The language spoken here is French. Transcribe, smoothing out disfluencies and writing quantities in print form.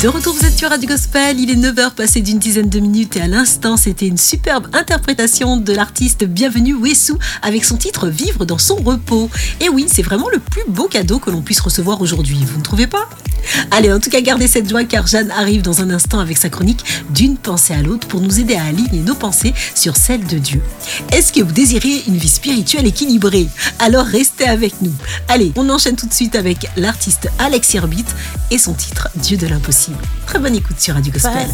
De retour, vous êtes sur Radio Gospel, il est 9h passé d'une dizaine de minutes et à l'instant, c'était une superbe interprétation de l'artiste Bienvenue Wessou avec son titre Vivre dans son repos. Et oui, c'est vraiment le plus beau cadeau que l'on puisse recevoir aujourd'hui, vous ne trouvez pas ? Allez, en tout cas, gardez cette joie car Jeanne arrive dans un instant avec sa chronique D'une pensée à l'autre pour nous aider à aligner nos pensées sur celles de Dieu. Est-ce que vous désirez une vie spirituelle équilibrée ? Alors restez avec nous. Allez, on enchaîne tout de suite avec l'artiste Alex Herbit et son titre Dieu de l'impossible. Très bonne écoute sur Radio Gospel.